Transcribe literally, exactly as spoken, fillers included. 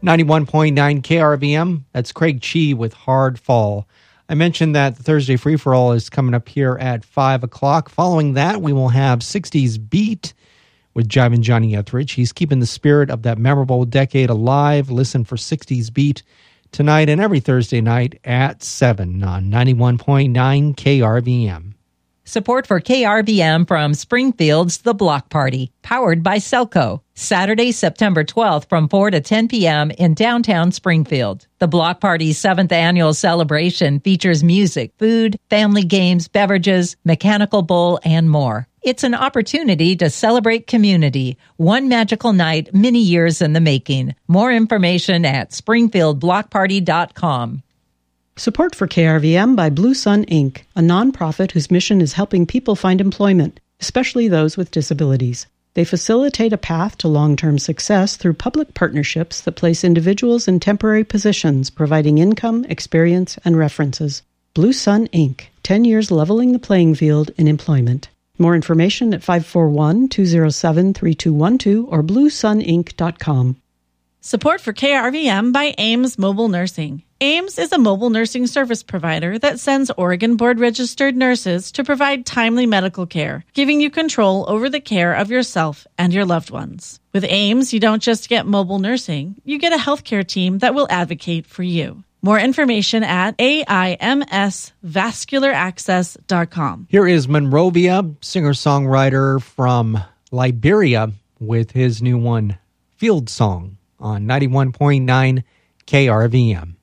ninety-one point nine K R V M, that's Craig Chi with Hard Fall. I mentioned that the Thursday Free-For-All is coming up here at five o'clock. Following that, we will have sixties Beat with Jivin' Johnny Etheridge. He's keeping the spirit of that memorable decade alive. Listen for sixties Beat tonight and every Thursday night at seven on ninety-one point nine K R V M. Support for K R V M from Springfield's The Block Party, powered by Selco. Saturday, September twelfth from four to ten p.m. in downtown Springfield. The Block Party's seventh annual celebration features music, food, family games, beverages, mechanical bowl, and more. It's an opportunity to celebrate community. One magical night, many years in the making. More information at springfield block party dot com. Support for K R V M by Blue Sun Incorporated, a nonprofit whose mission is helping people find employment, especially those with disabilities. They facilitate a path to long-term success through public partnerships that place individuals in temporary positions, providing income, experience, and references. Blue Sun Incorporated, ten years leveling the playing field in employment. More information at five four one, two zero seven, three two one two or blue sun inc dot com. Support for K R V M by Ames Mobile Nursing. Ames is a mobile nursing service provider that sends Oregon board-registered nurses to provide timely medical care, giving you control over the care of yourself and your loved ones. With Ames, you don't just get mobile nursing, you get a healthcare team that will advocate for you. More information at A I M S vascular access dot com. Here is Monrovia, singer-songwriter from Liberia, with his new one, Field Song, on ninety-one point nine K R V M.